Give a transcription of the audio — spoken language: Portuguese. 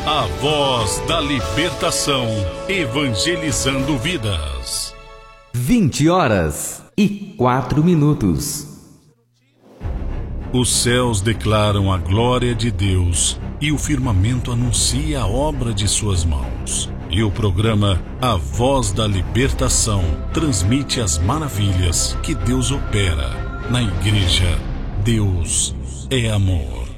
A Voz da Libertação, evangelizando vidas. 20h04. Os céus declaram a glória de Deus e o firmamento anuncia a obra de suas mãos. E o programa A Voz da Libertação transmite as maravilhas que Deus opera na Igreja. Deus é amor.